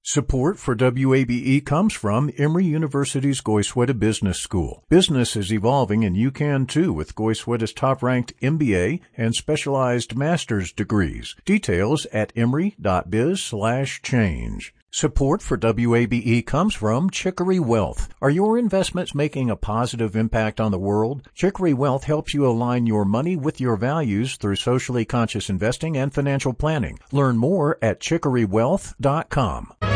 Support for WABE comes from Emory University's Goizueta Business School. Business is evolving, and you can too with Goizueta's top-ranked MBA and specialized master's degrees. Details at emory.biz/change. Support for WABE comes from Chicory Wealth. Are your investments making a positive impact on the world? Chicory Wealth helps you align your money with your values through socially conscious investing and financial planning. Learn more at chicorywealth.com.